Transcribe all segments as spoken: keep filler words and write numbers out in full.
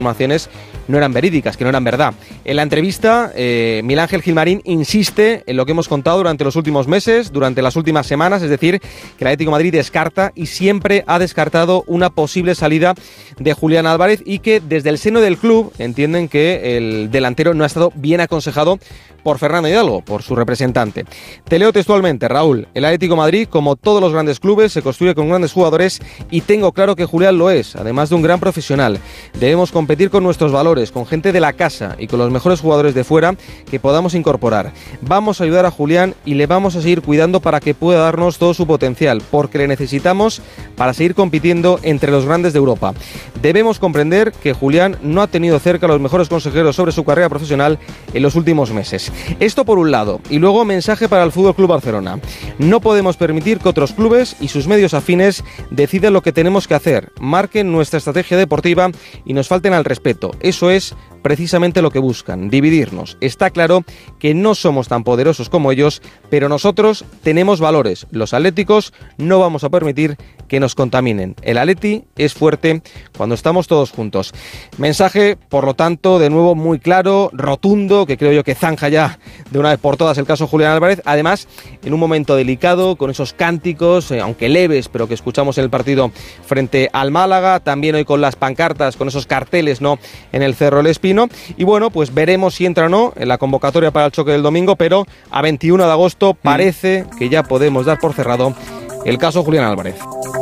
informaciones no eran verídicas, que no eran verdad. En la entrevista, eh, Miguel Ángel Gilmarín insiste en lo que hemos contado durante los últimos meses, durante las últimas semanas, es decir, que el Atlético de Madrid descarta y siempre ha descartado una posible salida de Julián Álvarez y que desde el seno del club entienden que el delantero no ha estado bien aconsejado por Fernando Hidalgo, por su representante. Te leo textualmente, Raúl: el Atlético de Madrid, como todos los grandes clubes, se construye con grandes jugadores y tengo claro que Julián lo es, además de un gran profesional. Debemos competir con nuestros valores, con gente de la casa y con los mejores jugadores de fuera que podamos incorporar. Vamos a ayudar a Julián y le vamos a seguir cuidando para que pueda darnos todo su potencial, porque le necesitamos para seguir compitiendo entre los grandes de Europa. Debemos comprender que Julián no ha tenido cerca a los mejores consejeros sobre su carrera profesional en los últimos meses. Esto por un lado, y luego mensaje para el F C Barcelona. No podemos permitir que otros clubes y sus medios afines decidan lo que tenemos que hacer, marquen nuestra estrategia deportiva y nos falten al respeto. Eso es precisamente lo que buscan, dividirnos. Está claro que no somos tan poderosos como ellos, pero nosotros tenemos valores. Los atléticos no vamos a permitir que nos contaminen. El Atleti es fuerte cuando estamos todos juntos. Mensaje, por lo tanto, de nuevo muy claro, rotundo, que creo yo que zanja ya de una vez por todas el caso Julián Álvarez. Además, en un momento delicado, con esos cánticos, eh, aunque leves, pero que escuchamos en el partido frente al Málaga, también hoy con las pancartas, con esos carteles, ¿no?, en el Cerro El Espino. Y bueno, pues veremos si entra o no en la convocatoria para el choque del domingo, pero a veintiuno de agosto parece que ya podemos dar por cerrado el caso Julián Álvarez.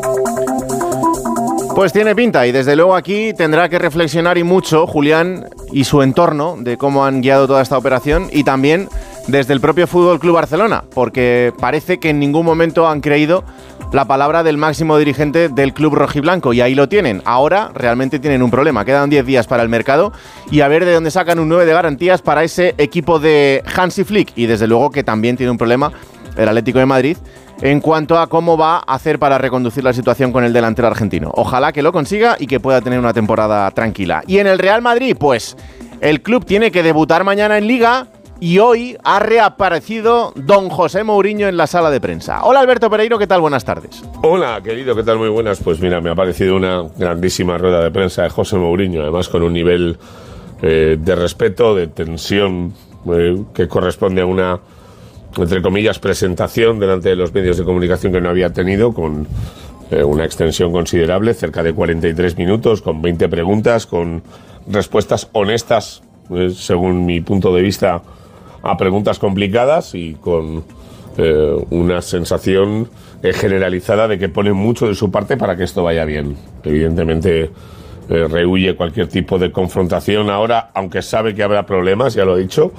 Pues tiene pinta, y desde luego aquí tendrá que reflexionar y mucho Julián y su entorno de cómo han guiado toda esta operación, y también desde el propio F C Barcelona, porque parece que en ningún momento han creído la palabra del máximo dirigente del club rojiblanco, y ahí lo tienen. Ahora realmente tienen un problema. Quedan diez días para el mercado y a ver de dónde sacan un nueve de garantías para ese equipo de Hansi Flick, y desde luego que también tiene un problema el Atlético de Madrid en cuanto a cómo va a hacer para reconducir la situación con el delantero argentino. Ojalá que lo consiga y que pueda tener una temporada tranquila. Y en el Real Madrid, pues el club tiene que debutar mañana en Liga, y hoy ha reaparecido don José Mourinho en la sala de prensa. Hola, Alberto Pereiro, ¿qué tal? Buenas tardes. Hola, querido, ¿qué tal? Muy buenas. Pues mira, me ha parecido una grandísima rueda de prensa de José Mourinho, además con un nivel eh, de respeto, de tensión, eh, que corresponde a una, entre comillas, presentación delante de los medios de comunicación que no había tenido, con eh, una extensión considerable, cerca de cuarenta y tres minutos, con veinte preguntas, con respuestas honestas, eh, según mi punto de vista, a preguntas complicadas, y con eh, una sensación eh, generalizada de que pone mucho de su parte para que esto vaya bien. Evidentemente eh, rehuye cualquier tipo de confrontación ahora, aunque sabe que habrá problemas, ya lo he dicho,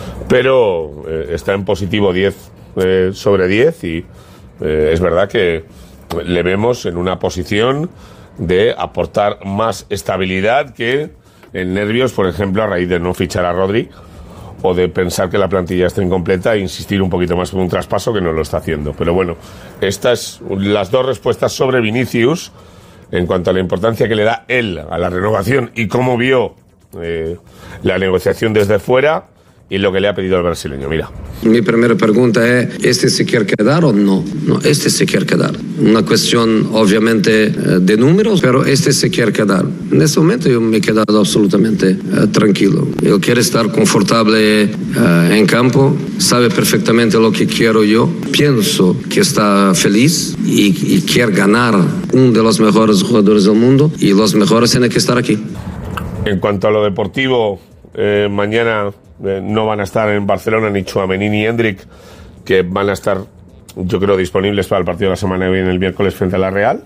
pero eh, está en positivo diez eh, sobre diez, y eh, es verdad que le vemos en una posición de aportar más estabilidad que en nervios, por ejemplo, a raíz de no fichar a Rodri, o de pensar que la plantilla está incompleta e insistir un poquito más con un traspaso que no lo está haciendo. Pero bueno, estas las dos respuestas sobre Vinicius, en cuanto a la importancia que le da él a la renovación y cómo vio eh, la negociación desde fuera, y lo que le ha pedido al brasileño. Mira. Mi primera pregunta es, ¿este se quiere quedar o no? No, este se quiere quedar. Una cuestión, obviamente, de números, pero este se quiere quedar. En este momento yo me he quedado absolutamente uh, tranquilo. Él quiere estar confortable uh, en campo, sabe perfectamente lo que quiero yo. Pienso que está feliz y, y quiere ganar uno de los mejores jugadores del mundo, y los mejores tienen que estar aquí. En cuanto a lo deportivo, eh, mañana Eh, no van a estar en Barcelona ni Tchouaméni ni Hendrick, que van a estar, yo creo, disponibles para el partido de la semana que viene, el miércoles, frente a la Real,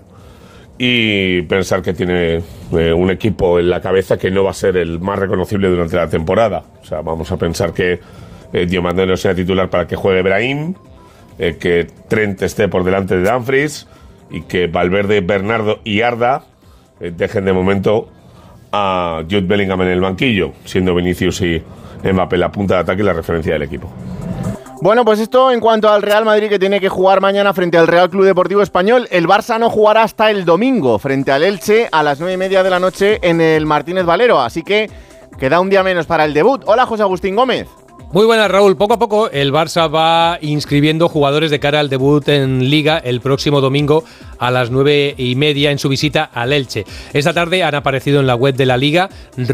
y pensar que tiene eh, un equipo en la cabeza que no va a ser el más reconocible durante la temporada. O sea, vamos a pensar que eh, Diomande no sea titular para que juegue Brahim, eh, que Trent esté por delante de Dumfries, y que Valverde, Bernardo y Arda eh, dejen de momento a Jude Bellingham en el banquillo, siendo Vinicius y Mbappé la punta de ataque y la referencia del equipo. Bueno, pues esto en cuanto al Real Madrid, que tiene que jugar mañana frente al Real Club Deportivo Español. El Barça no jugará hasta el domingo frente al Elche a las nueve y media de la noche en el Martínez Valero, así que queda un día menos para el debut. Hola, José Agustín Gómez. Muy buenas, Raúl. Poco a poco el Barça va inscribiendo jugadores de cara al debut en Liga el próximo domingo a las nueve y media en su visita al Elche. Esta tarde han aparecido en la web de la Liga